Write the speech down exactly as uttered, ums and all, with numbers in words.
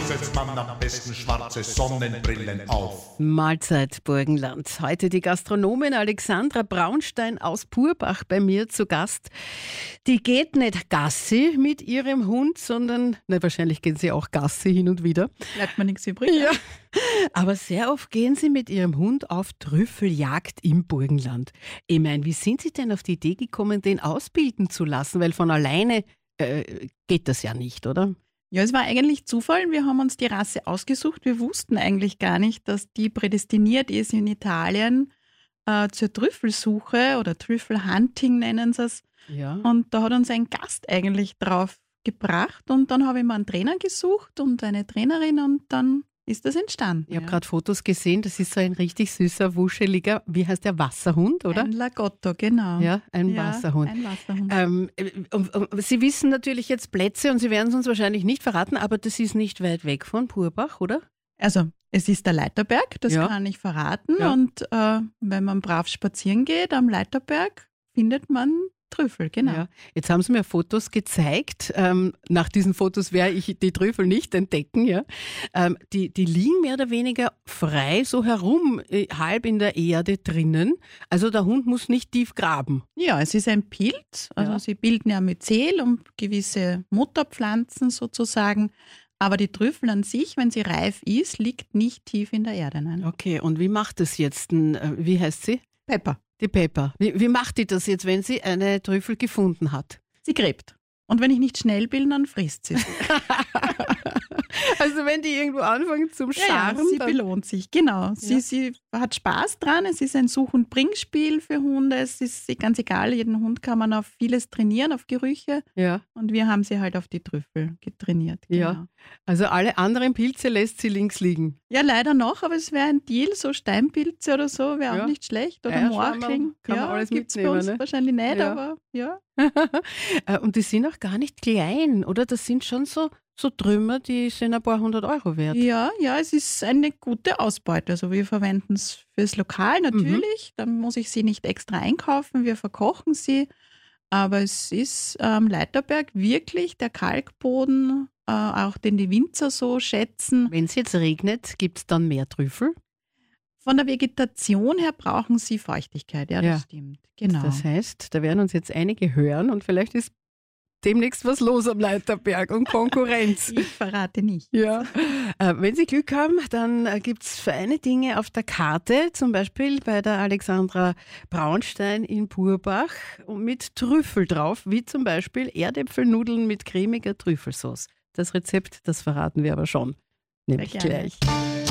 setzt man am besten schwarze Sonnenbrillen auf. Mahlzeit Burgenland. Heute die Gastronomin Alexandra Braunstein aus Purbach bei mir zu Gast. Die geht nicht Gassi mit ihrem Hund, sondern, na, wahrscheinlich gehen sie auch Gassi hin und wieder. Bleibt mir nichts übrig. Ja. Aber sehr oft gehen sie mit ihrem Hund auf Trüffeljagd im Burgenland. Ich meine, wie sind Sie denn auf die Idee gekommen, den ausbilden zu lassen? Weil von alleine äh, geht das ja nicht, oder? Ja, es war eigentlich Zufall. Wir haben uns die Rasse ausgesucht. Wir wussten eigentlich gar nicht, dass die prädestiniert ist in Italien äh, zur Trüffelsuche oder Trüffelhunting nennen sie es. Ja. Und da hat uns ein Gast eigentlich drauf gebracht. Und dann habe ich mir einen Trainer gesucht und eine Trainerin und dann ist das entstanden. Ich habe ja. gerade Fotos gesehen, das ist so ein richtig süßer, wuscheliger, wie heißt der, Wasserhund, oder? Ein Lagotto, genau. Ja, ein ja, Wasserhund. ein Wasserhund. Ähm, um, um, Sie wissen natürlich jetzt Plätze und Sie werden es uns wahrscheinlich nicht verraten, aber das ist nicht weit weg von Purbach, oder? Also es ist der Leiterberg, das Ja. kann ich verraten. Ja. Und äh, wenn man brav spazieren geht am Leiterberg, findet man Trüffel, genau. Ja. Jetzt haben Sie mir Fotos gezeigt. Ähm, nach diesen Fotos werde ich die Trüffel nicht entdecken. Ja. Ähm, die, die liegen mehr oder weniger frei so herum, äh, halb in der Erde drinnen. Also der Hund muss nicht tief graben. Ja, es ist ein Pilz. Also Ja. sie bilden ja Myzel und gewisse Mutterpflanzen sozusagen. Aber die Trüffel an sich, wenn sie reif ist, liegt nicht tief in der Erde. Nein. Okay, und wie macht das jetzt? Ein, äh, wie heißt sie? Pepper. Die Pepper. Wie, wie macht die das jetzt, wenn sie eine Trüffel gefunden hat? Sie gräbt. Und wenn ich nicht schnell bin, dann frisst sie sie. Also wenn die irgendwo anfangen zum Scharren, Ja, ja, sie dann belohnt sich, genau. Sie, Ja. sie hat Spaß dran. Es ist ein Such- und Bringspiel für Hunde. Es ist ganz egal, jeden Hund kann man auf vieles trainieren, auf Gerüche. ja, Und wir haben sie halt auf die Trüffel getrainiert. Genau. ja. Also alle anderen Pilze lässt sie links liegen. Ja, leider noch, aber es wäre ein Deal, so Steinpilze oder so, wäre Ja. auch nicht schlecht. Oder Eierschwammerl Morchling. kann man ja, alles gibt's bei mitnehmen, uns ne? wahrscheinlich nicht, Ja. aber ja. Äh, Und die sind auch gar nicht klein, oder? Das sind schon so, so Trümmer, die sind ein paar hundert Euro wert. Ja, ja, es ist eine gute Ausbeute. Also wir verwenden es fürs Lokal natürlich. Dann muss ich sie nicht extra einkaufen. Wir verkochen sie. Aber es ist am Leiterberg wirklich der Kalkboden, äh, auch den die Winzer so schätzen. Wenn es jetzt regnet, gibt es dann mehr Trüffel. Von der Vegetation her brauchen sie Feuchtigkeit. Ja, das Ja. stimmt. Genau. Das heißt, da werden uns jetzt einige hören und vielleicht ist demnächst was los am Leiterberg und Konkurrenz. Ich verrate nicht. Ja. Äh, wenn Sie Glück haben, dann äh, gibt es feine Dinge auf der Karte, zum Beispiel bei der Alexandra Braunstein in Purbach und mit Trüffel drauf, wie zum Beispiel Erdäpfelnudeln mit cremiger Trüffelsauce. Das Rezept, das verraten wir aber schon, nämlich Sehr gerne. gleich.